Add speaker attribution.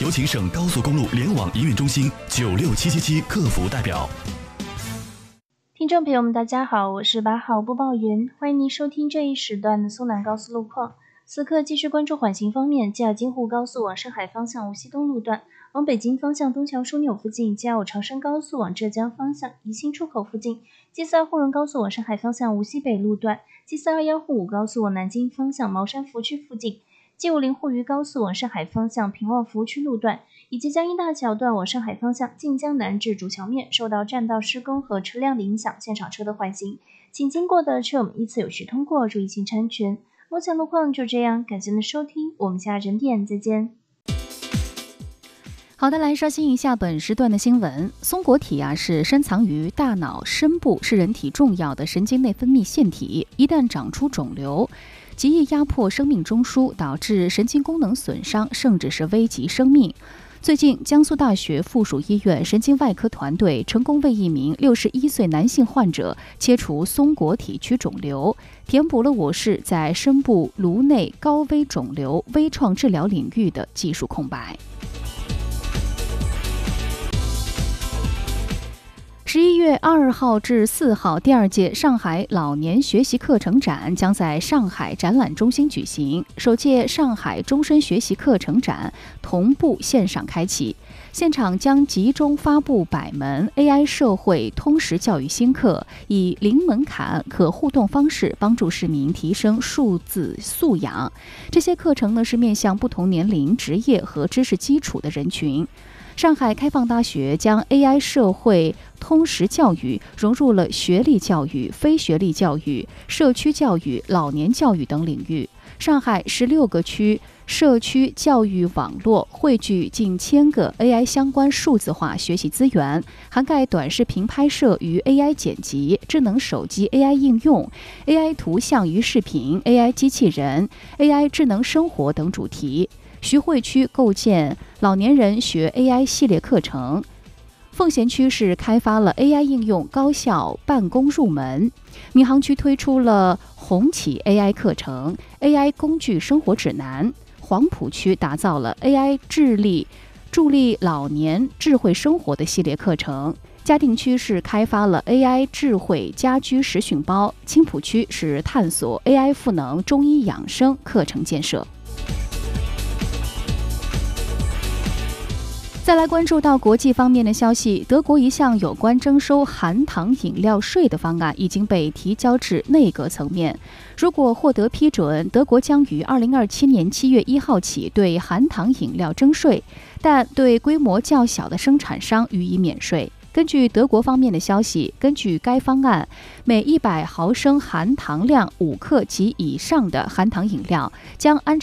Speaker 1: 有请省高速公路联网营运中心96777客服代表。
Speaker 2: 听众朋友们，大家好，我是8号播报员，欢迎您收听这一时段的苏南高速路况。此刻继续关注缓行方面，既有京沪高速往上海方向无锡东路段，往北京方向东桥枢纽附近，既有长深高速往浙江方向宜兴出口附近，G4沪蓉高速往上海方向无锡北路段，G421沪武高速往南京方向茅山服务区附近，G50沪渝高速往上海方向平望服务区路段，以及江阴大桥段往上海方向晋江南至主桥面受到占道施工和车辆的影响，现场车的缓行，请经过的车友们依次有序通过，注意行车安全。目前路况就这样，感谢您的收听，我们下整点再见。
Speaker 3: 好的，来刷新一下本时段的新闻。松果体是深藏于大脑深部，是人体重要的神经内分泌腺体，一旦长出肿瘤，极易压迫生命中枢，导致神经功能损伤，甚至是危及生命。最近，江苏大学附属医院神经外科团队成功为一名61岁男性患者切除松果体区肿瘤，填补了我市在深部颅内高危肿瘤微创治疗领域的技术空白。11月2号至4号，第2届上海老年学习课程展将在上海展览中心举行。首届上海终身学习课程展同步线上开启，现场将集中发布100门 AI 社会通识教育新课，以零门槛、可互动方式帮助市民提升数字素养。这些课程是面向不同年龄、职业和知识基础的人群。上海开放大学将 AI 社会通识教育融入了学历教育、非学历教育、社区教育、老年教育等领域。上海16个区社区教育网络汇聚近1000个 AI 相关数字化学习资源，涵盖短视频拍摄与 AI 剪辑、智能手机 AI 应用、AI 图像与视频、AI 机器人、AI 智能生活等主题。徐汇区构建老年人学 AI 系列课程，奉贤区是开发了 AI 应用高效办公入门，闵行区推出了红旗 AI 课程、AI 工具生活指南，黄浦区打造了 AI 助力老年智慧生活的系列课程，嘉定区是开发了 AI 智慧家居实训包，青浦区是探索 AI 赋能中医养生课程建设。再来关注到国际方面的消息，德国一项有关征收含糖饮料税的方案已经被提交至内阁层面。如果获得批准，德国将于2027年7月1号起对含糖饮料征税，但对规模较小的生产商予以免税。根据德国方面的消息，根据该方案，每100毫升含糖量5克及以上的含糖饮料将按